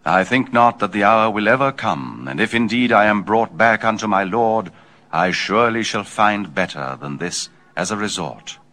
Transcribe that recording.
I think not that the hour will ever come, and if indeed I am brought back unto my lord, I surely shall find better than this as a resort.